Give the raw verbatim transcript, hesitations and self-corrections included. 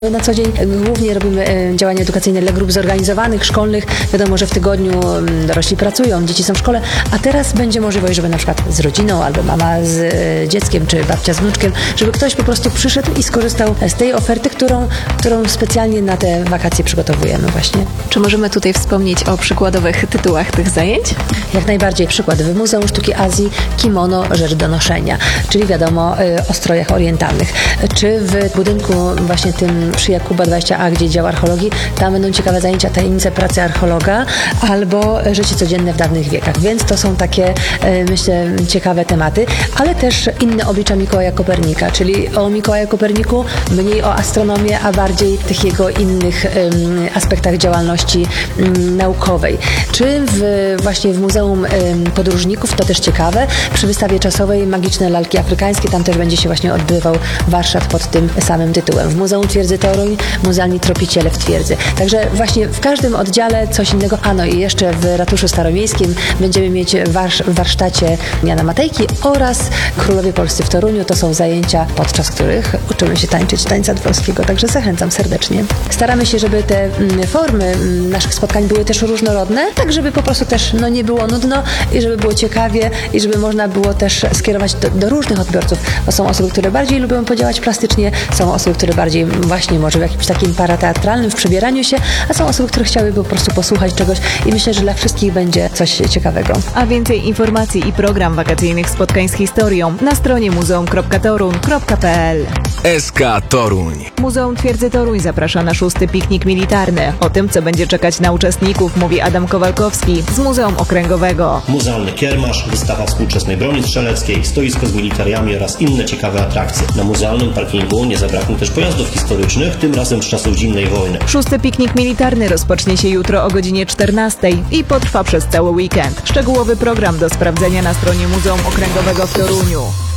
Na co dzień głównie robimy działania edukacyjne dla grup zorganizowanych, szkolnych. Wiadomo, że w tygodniu dorośli pracują, dzieci są w szkole, a teraz będzie możliwość, żeby na przykład z rodziną albo mama z dzieckiem, czy babcia z wnuczkiem, żeby ktoś po prostu przyszedł i skorzystał z tej oferty, którą, którą specjalnie na te wakacje przygotowujemy właśnie. Czy możemy tutaj wspomnieć o przykładowych tytułach tych zajęć? Jak najbardziej. Przykład w Muzeum Sztuki Azji kimono, rzecz do noszenia, czyli wiadomo o strojach orientalnych. Czy w budynku właśnie tym przy Jakuba dwadzieścia A, gdzie dział archeologii, tam będą ciekawe zajęcia tajemnice pracy archeologa albo życie codzienne w dawnych wiekach. Więc to są takie, myślę, ciekawe tematy, ale też inne oblicza Mikołaja Kopernika, czyli o Mikołaju Koperniku, mniej o astronomię, a bardziej tych jego innych um, aspektach działalności um, naukowej. Czy w, właśnie w Muzeum um, Podróżników, to też ciekawe, przy wystawie czasowej Magiczne lalki afrykańskie, tam też będzie się właśnie odbywał warsztat pod tym samym tytułem. W Muzeum Twierdzy Toruń, muzealni tropiciele w twierdzy. Także właśnie w każdym oddziale coś innego. A no i jeszcze w Ratuszu Staromiejskim będziemy mieć warsz, w warsztacie Jana Matejki oraz Królowie Polscy w Toruniu. To są zajęcia, podczas których uczymy się tańczyć tańca dworskiego. Także zachęcam serdecznie. Staramy się, żeby te formy naszych spotkań były też różnorodne, tak żeby po prostu też no, nie było nudno i żeby było ciekawie i żeby można było też skierować do, do różnych odbiorców. Bo są osoby, które bardziej lubią podziałać plastycznie, są osoby, które bardziej właśnie może w jakimś takim parateatralnym, w przebieraniu się, a są osoby, które chciałyby po prostu posłuchać czegoś i myślę, że dla wszystkich będzie coś ciekawego. A więcej informacji i program wakacyjnych spotkań z historią na stronie muzeum kropka toruń kropka p l. S K Toruń. Muzeum Twierdzy Toruń zaprasza na szósty piknik militarny. O tym, co będzie czekać na uczestników, mówi Adam Kowalkowski z Muzeum Okręgowego. Muzealny kiermasz, wystawa współczesnej broni strzeleckiej, stoisko z militariami oraz inne ciekawe atrakcje. Na muzealnym parkingu nie zabraknie też pojazdów historycznych, tym razem z czasów zimnej wojny. Szósty piknik militarny rozpocznie się jutro o godzinie czternastej i potrwa przez cały weekend. Szczegółowy program do sprawdzenia na stronie Muzeum Okręgowego w Toruniu.